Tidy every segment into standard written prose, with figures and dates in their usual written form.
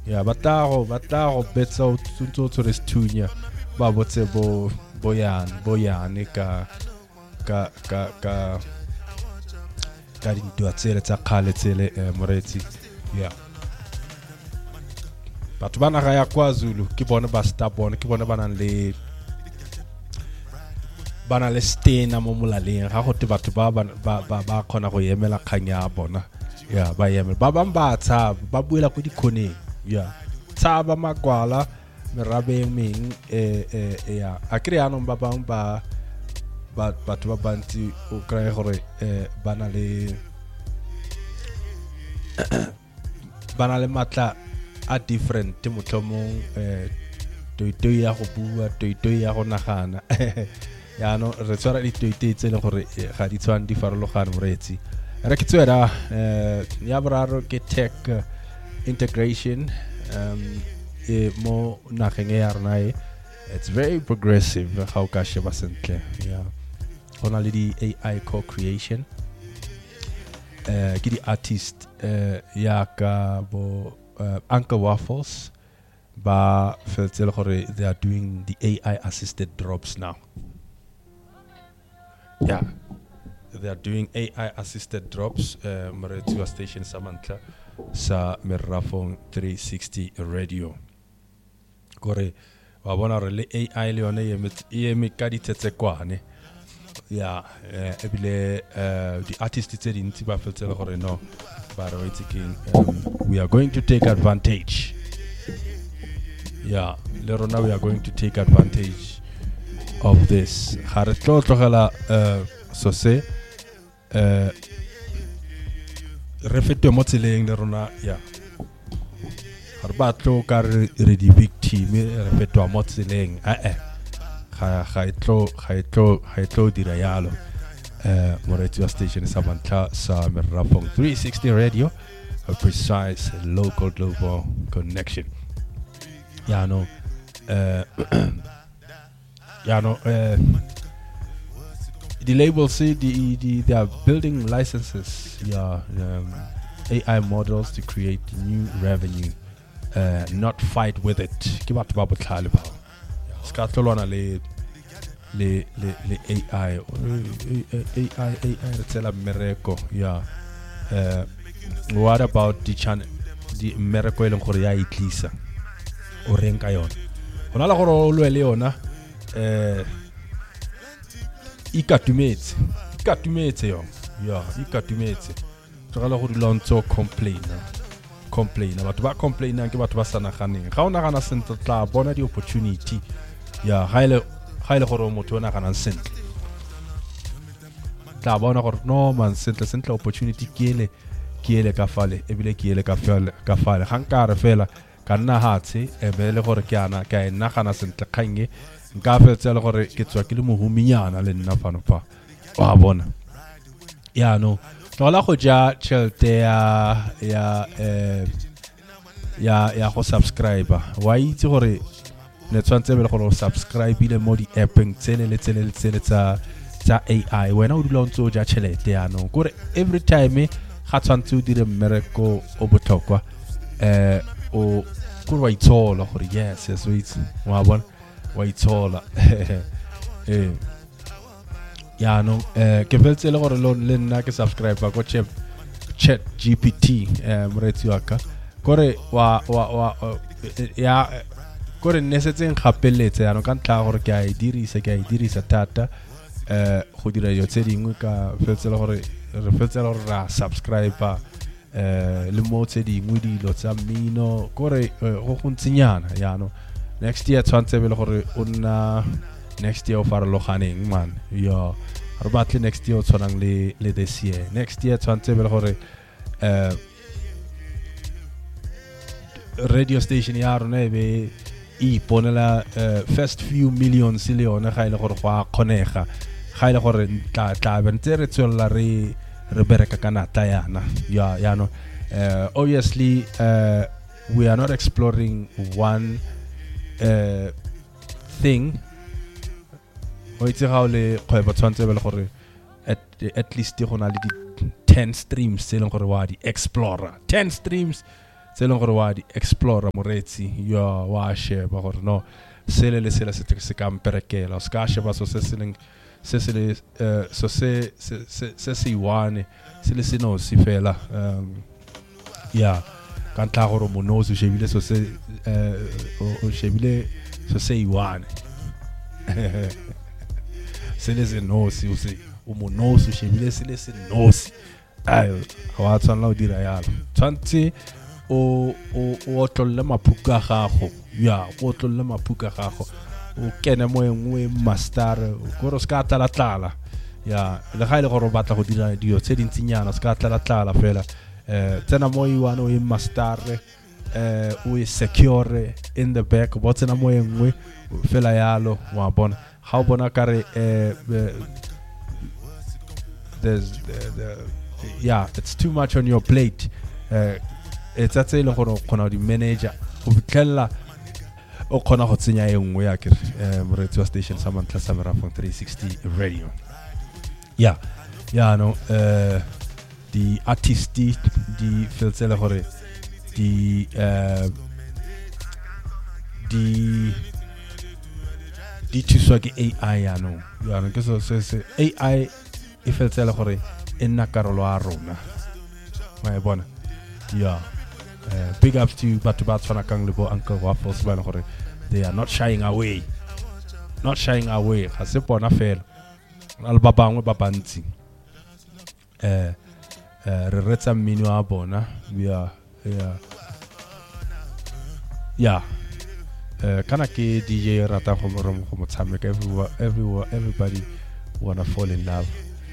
ya batago betsa o tsuntso tsore stunya ba botse boyane ka dintwa tsele tsa kgale tsele moretsi ya batho ba naga ya KwaZulu ke bone ba stubborn ke bone ba nang le stena mo molaleng ga gote batho ba khona go yemela khanya bona ya ba yemela ba bang ba tsa ba buela go dikhoneng ya tsaba magwala merabe meng ya akere anong ba bang batho ba bantsi o kry gore ba na le matla a different motlhomong toitoi ya go bua toitoi ya go nagana ya no re tsara ditoitoi tse le gore ga di tshwane di farologane moretsi re ke tswela ya boraro ke tech integration mo nageng ya rona it's very progressive ga o ka sheba sentle ya hona le di AI co-creation ke di artist ya ka bo Uncle Waffles ba fetse le gore they are doing the AI assisted drops now. Yeah, they are doing AI assisted drops moretsi wa station Samantha sa Merafong 360 radio gore wa bona re le AI le yone e ka ditetse kwane ya ebile the artists tse dintsi ba fetse le gore no but we are going to take advantage. Yeah, Lerona, we are going to take advantage of this. Haretlo tlogela so se refeto mo tseleng Lerona ya. Harbatlo ka re di victim refeto mo tseleng. Ga itlo dira yalo. Moretsi station Samantha sa Merafong 360 radio, a precise local global connection. The label say they are building licenses, AI models to create new revenue, not fight with it. Le AI retsela mmereko ya what about the mmereko eleng gore ya itlisa o renka yona gona la gore o lwele yona ikatumetse yo ya ikatumetse tsogela go dilo ntse o complain batho ba complainang ke batho ba sa naganeng ga o nagana sentle tla bona di opportunity ya ga ile gore motho o nagana sentle tla bona gore no man sentle opportunity ke ele ka fale ebile ke ele ka fale ga nkare fela ka nna hatse ebele gore ke ana ka nagana sentle khange nka fetsa le gore ke tswa ke le mohuminyana le nna fano pa wa bona ya no tlola go ja chelte ya go subscriber wa itse gore le tswantse bele gore subscribe ile mo di appeng tsele tsa AI wena o dula o ntse o ja chelete ya no gore every time ga tswantse o dire mmereko o botlhokwa o gore wa itsola gore yes wait wa bona wa itsola ya no ke fetse le gore le nna ke subscribe go chat GPT moretsi wa ka gore wa ya gore nesetseng gapeletse ya no ka ntla gore ke a e dirisa tata go dira yo tse dingwe ka fetse le gore re fetse le gore ra subscriber le mo tse dingwe dilo tsa mmino gore go gontsinyana ya no next year tshwantse le gore o nna next year o farologaneng man yo re batle next year o tshwanang le this year next year tshwantse le gore radio station ya rona be iponela first few millions le yona ga ile gore go a kgonega ga ile gore tla bentse re tswela re bereka kana ta yana ya no obviously we are not exploring one thing o itse ga o le kgwebo tshwantse le gore at least go na le di 10 streams tse leng gore wa di explorer 10 streams tse leng gore wa di explore moretsi wa sheba gore no sele le sele se ka mperekela o ska sheba so se se iwane se le seno si fela ka ntla gore monosi o shebile so se o shebile so se iwane se le senosi o monosi o shebile se le senosi ga wa tshwanela o dira yalo tshwantse o tlolle maphuka gago o tlolle maphuka gago o kene mo engwe master gore ska tlala le ga ile gore o batla go dira dio tse dintsinyana ska tlala fela tsena mo iwana o master o secure in the back bo tsena mo engwe fela yalo wa bona ga o bona kare it's too much on your plate it's a tsela gore o kgona di manager go fitlhella o kgona go tsenya engwe ya kere moretsi wa station sa Mantla sa Merafong 360 radio no di artist di feltsela gore di thuswa ke AI ya no ke so se AI e feltsela gore e nna karolo a rona wa bona big ups to batho ba tshwana kang le bo Uncle Waffles ba gore they are not shying away ga se bona fela al ba bangwe ba bantsi re retsa mmino a bona kana ke DJ rata go motshameka everybody wanna fall in love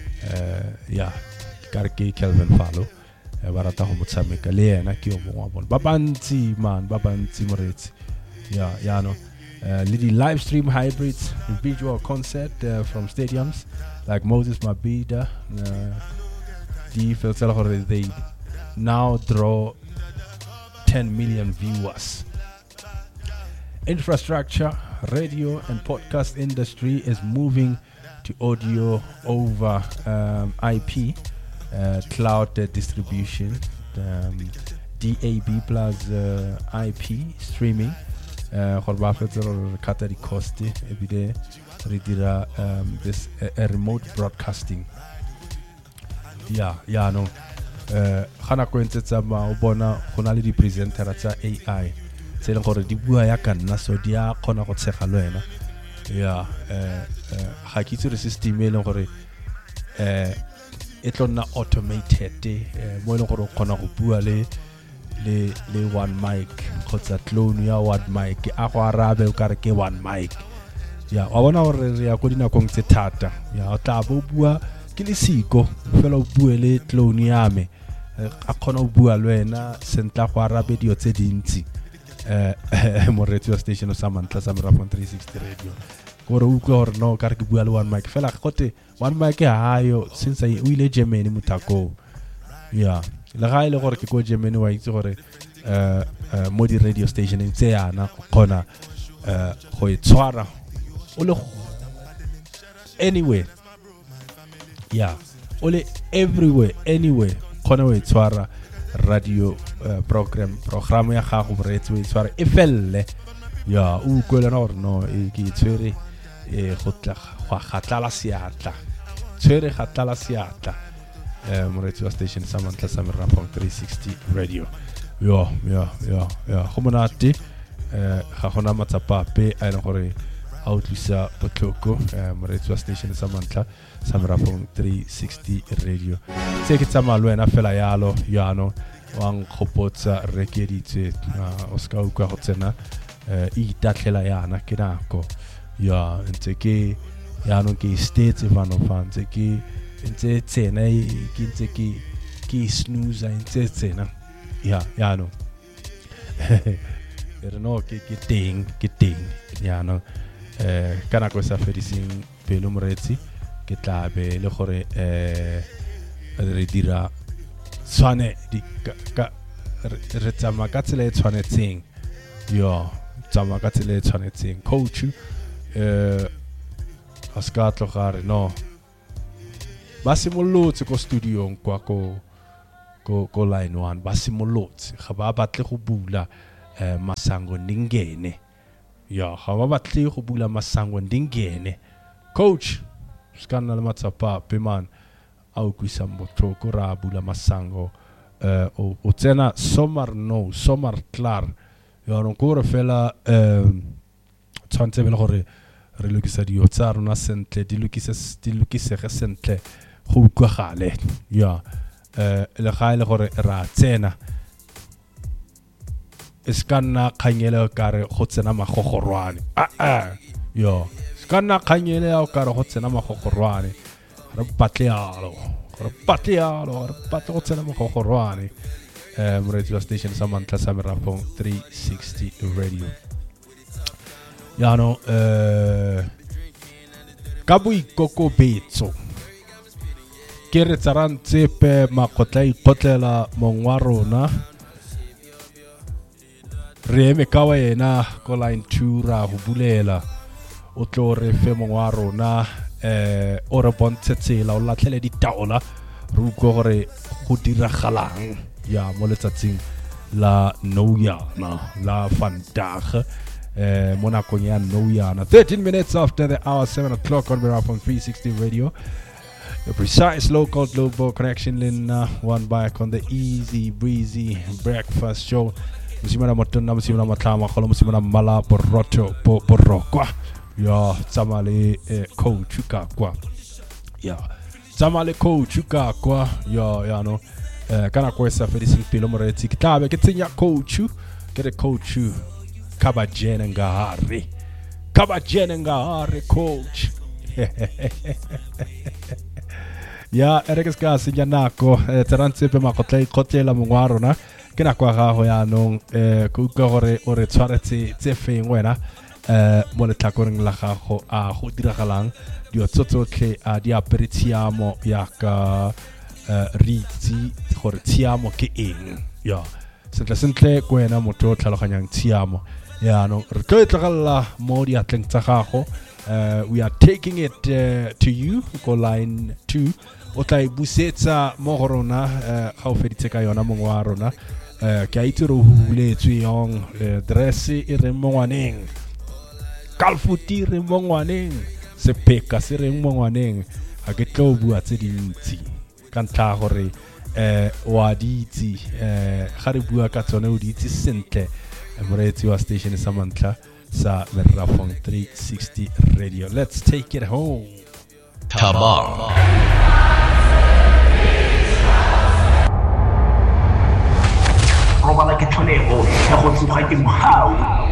kare ke Kelvin Fallo ba rata go motshameka le yena ke yo mongwe wa bona ba bantsi moretsi no le di live stream hybrids visual concert from stadiums like Moses Mabhida the felsela gore they now draw 10 million viewers. Infrastructure, radio and podcast industry is moving to audio over IP, cloud distribution, DAB plus IP streaming. Khorba fetero kata di costi ebide ridira this remote broadcasting. No. Khana ko ntsetsa ma o bona gona le di presenter tsa AI tse leng gore di bua ya ka nna so di a khona go tshega le wena ga ke itse re system e leng gore e tlonna automated mo e leng gore o khona go bua le one mic khotsa clone ya one mic a go arabe o kare ke one mic wa bona gore re ya go dinakong tse thata o tla bua ke le siko fela o bue le clone ya me a khona o bua le wena sentla go arabe dio tse dintsi mo radio station sa Mantla sa Merafong 360 radio gore o utlwa gore no ka re ke bua le one mic fela gote one mic ha yo since o ile Germany mutako le ga ile gore ke go Germany wa itse gore mo di radio station tse yana khona go itshwara o le anywhere ole everywhere anywhere khona o itshwara radio program ya gago boretsi o itshwara e felle o kwela na gore no ke itshwere go tla go gatlala seatla tshwere gatlala seatla moretsi wa station sa Mantla sa Merafong 360 radio go monate ga gona matsapa pe a ile gore a utlwisa botlhoko moretsi wa station sa Mantla sa Merafong 360 radio tse ke tsama le wena fela yalo no wang khopotsa rekeditse o ska o ka go tsena e tatlela yana ke nako ntse ke no ke state vano fans ke ntse tsena ke ntse ke snooze ntse tsena no re no ke teng no kana go sa fedising pelo moretsi ke tla be le gore re dira tswane di ka re tsama ka tsela e tshwanetseng tsama ka tsela e tshwanetseng coach a ska tlogare no ba simolotse ko studio kwa ko ko line 1 ba simolotse ga ba batle go bula Masango Ndingene ya ga ba batle go bula Masango Ndingene coach ska nna le matsapa pe man a o kwisa motho ko ra bula Masango o tsena somar clar ya no go re fela tshwantse bele gore re lokisa dio tsa rona sentle di lokisege sentle go utlwagale ya le ga ile gore ra tsena iskana khanyele ka re go tsena magogorwane yo iskana khanyele ya ka re go tsena magogorwane re patlealo go tsena magogorwane radio station sa Mantla sa Merafong 360 radio ya no ka boikokobetso ke re tsarantse pe makotla ikotlela mongwa rona re eme ka wena ko line 2 ra ho bulela o tlo re fe mongwa rona o re bontshe tsela o latlhele ditaola re utlwe gore go diragalang ya mo letsatsing la Nouyana la Vandag mo nakong ya Nouyana 13 minutes after the hour 7 o'clock on Merafong 360 radio. The precise local global connection in one back on the easy breezy breakfast show. Musimana motona musimana matama kholo musimana mala poroto porokwa ya tsamale coach kwa ya tsamale coach kwa ya no kana kwesa Felicity Pilo Moretti kitabe ke tsenya coach ke re coach kabajene ngahare coach ya erekes ka sinya nako tsarantse pe makotla ikotlela mongwarona ke nako ga go ya nong go gore o re tshwaretse tse feng wena mo le tlakoreng la gago a go diragalang dio tsotsotlhe a di aperitiamo ya ka ritsi gore tiamo ke eng ya sentle kwena motho tlhaloganyang tiamo ya no re tlo tlagalla mo di atleng tsa gago we are taking it to you go line 2 o tla busetsa mo go rona ga o feditse ka yona mongwe wa rona ke a itse re huletswe yong dress e re mongwaneng kalfuti re mongwaneng sepeka se re mongwaneng a ke tlo bua tse dintsi ka ntla gore wa ditsi ga re bua ka tsone o ditsi sentle moretsi wa station sa Mantla sa Merafong 360 radio. Let's take it home. Tabang robala ke tlholego ya go tsoga ke mohau.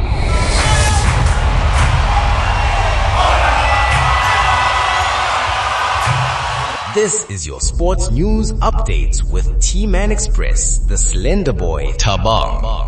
This is your sports news updates with T-Man Express, the Slender Boy, Tabang.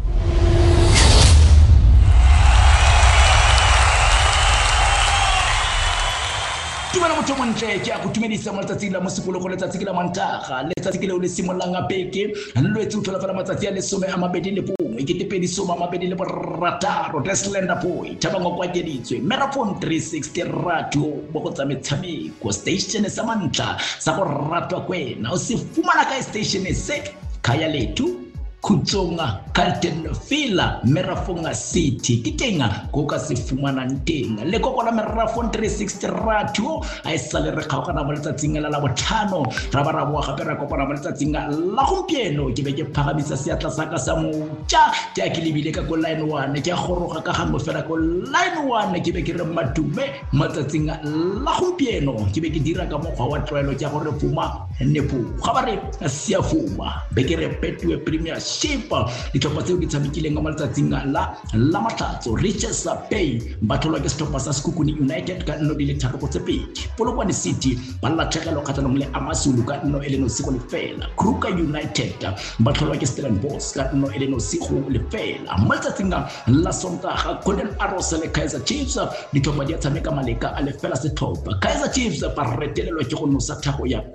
Tumana motho montle ke a go tumedisa matsatsi la mosepolo go letsatsi la mantaga letsatsi ke le o le simollang a beke lwetse o thola fela matsatsi a le 21 iketepedi soma mabedi le borataro the Slender Boy Tabang kwa keditswe Merafong 360 radio bo go tsa metshameko station sa Mantla sa go ratwa kwena o se fumana ka station se kaya letu Kutsonga Carlton Villa Merafong City kitenga go ka se fumana nteng le go la Merafong 360 radio a isale re kgaoga na boletsatsing la botlhano ra ba ra boa gape ra kopana boletsatsing la gompieno ke be ke phagamisa seatla sa ka sa motja ke a ke lebile ka go line 1 ke a goroga ka gango fela go line 1 ke be ke re matume matsatsing la gompieno ke be ke dira ka mokgwa wa tlwaelo ke go re fuma nepo ga ba re sia fuma be ke re petwe premier Shipa ditlhopha tseo di tshamekileng ka matsatsing la matlatso Richards Bay batholwa ke stopper sa Sekhukhune United ka nno di le tharo go tsepedi Polokwane City ba latlhegelo kgatlhanong le Amazulu ka nno e le no siko le fela Kruger United batholwa ke Stellenbosch ka nno e le no siko le fela matsatsing la Sontaga Golden Arrows le Kaizer Chiefs ditlhopha di tshameka maleka a le fela se top Kaizer Chiefs ba retelelwa ke go nosa thago ya penalty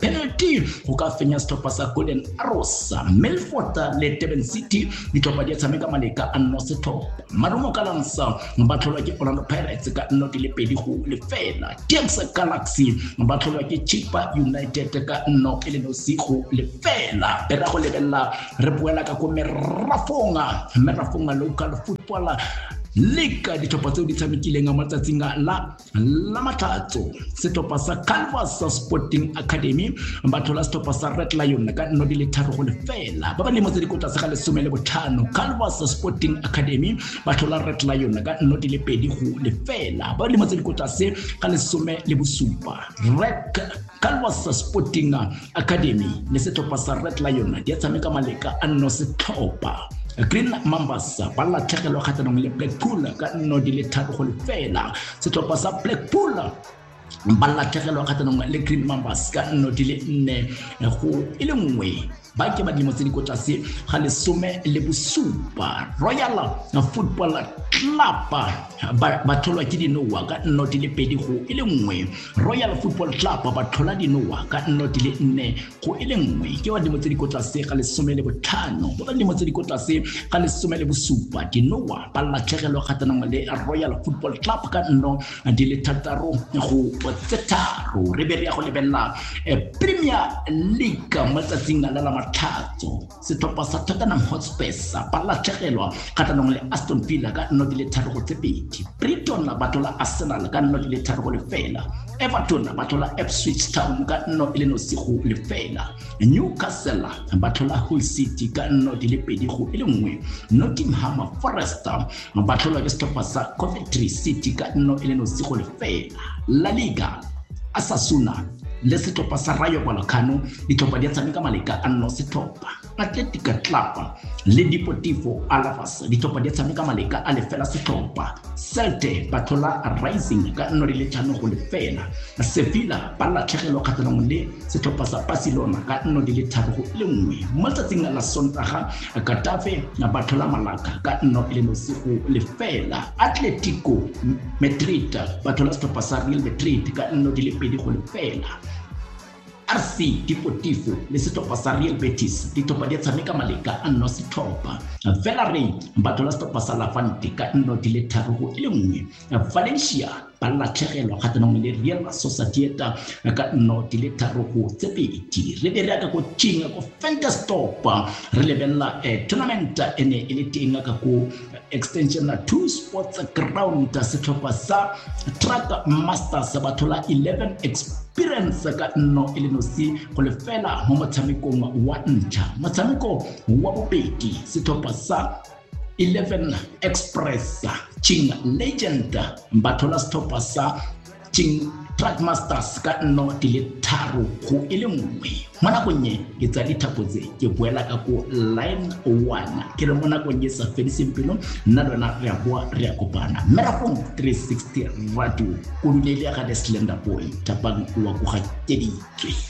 City go ka fenya stopper sa Golden Arrows. Milford le Durban City ditopa di tshameka maleka a nno sethopa. Marumo Kalansa ba tlholwa ke Orlando Pirates ka nno di le 2-0. TX Galaxy ba tlholwa ke Chippa United ka nno e le no 0-0. Pera go lebella re boela ka ko Merafonga local football Liga ditopa tseo di tshamekileng a matsatsing la mathatso. Setopa sa Calvas Sporting Academy ba thola setopa sa Red Lion ka nno di le 3-0. Ba ba le motse dikota sa le 15 Calvas Sporting Academy ba thola Red Lion ka nno di le 2-0. Ba le motse dikota se ka le 17 Red Calvas Sporting Academy le setopa sa Red Lion di tshameka maleka a nno setopa. Green Mambas ba la tlhegelo kgatlhanong le Blackpool ka nno di le 3-0. Setopa sa Blackpool ba la tlhegelo kgatlhanong le Green Mambas ka nno di le 4-1. ba ke ba dimotse dikotla se ga le 17 Royal Football Club ba tholwa ke dinowa ka nno di le 2-1. Royal Football Club ba thola dinowa ka nno di le 4-1. ke ba dimotse dikotla se ga le 15 ba dimotse dikotla se ga le 17 dinowa ba la tlhegelo kgatlhanong le Royal Football Club ka nno di le 3-3. Re be re ya go lebella Premier League matsatsing a la mathatso. Setopa sa Tottenham Hotspur ba la tlhegelwa kgatlhanong le Aston Villa ka nno di le 3-2. Brighton ba thola Arsenal ka nno di le 3-0. Everton ba thola Ipswich Town ka nno ile no 0-0. Newcastle ba thola Hull City ka nno di le 2-1. Nottingham Forest ba thola ke setopa sa Coventry City ka nno ile no 0-0. La Liga Asasuna le setopa sa Rayo Vallecano ditopa di tshameka maleka a nno setopa. Athletic Club le Deportivo Alaves ditopa di tshameka maleka a lefela setopa. Celtic ba thola Rising ka nno di le 5-0. Sevilla ba la tlhegelo kgatlhanong le setopa sa Barcelona ka nno di le 3-1. Matsatsing la Sontaga Getafe ba thola Malaga ka nno ile no 0-0. Atletico Madrid ba thola setopa sa Real Madrid ka nno di le 2-0. RC Deportivo le setopa sa Real Betis ditopa di tshameka maleka a nno setopa. Villarreal ba thola setopa sa Levante ka nno di le 3-1. Valencia ba la tlhegelwa kgatlhanong le Real Sociedad ka nno di le 3-2. Re be re ka go tšhinga go Fantasy-Top re lebella tournament ene e le teng ka go extension 2 sports ground. Setopa sa Track Masters ba thola 11 experience ka nno ile no si go lefela mo motshamekong wa ntsha. Motshameko wa bobedi setopa sa 11 Express Ching Legend ba thola setopa sa Ching Track Masters ka nno di le 3-1. Mo nakong e ke tsa dithapo tse ke boela ka go line 1 ke re mo nakong e sa fediseng pelo nna lona re a boa re a kopana. Meraphone 360 Radio o dulele ga the Slender Boy tapang wa go ga keditswe.